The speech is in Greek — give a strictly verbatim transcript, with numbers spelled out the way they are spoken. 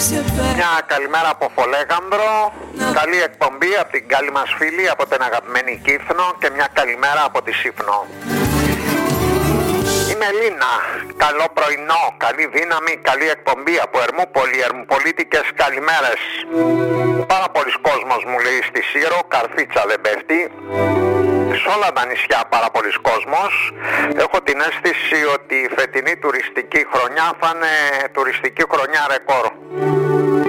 Μια καλημέρα από Φολέγανδρο. Καλή εκπομπή από την καλή μας φίλη, από την αγαπημένη Κύθνο, και μια καλημέρα από τη Σύφνο. Είμαι Λίνα. Καλό πρωινό, καλή δύναμη, καλή εκπομπή από Ερμούπολη, ερμουπολίτικες καλημέρες. Πάρα πολλοί κόσμος μου λέει στη Σύρο, καρφίτσα δεν πέφτει. Σε όλα τα νησιά πάρα πολλοί κόσμος. Έχω την αίσθηση ότι η φετινή τουριστική χρονιά θα είναι τουριστική χρονιά ρεκόρ.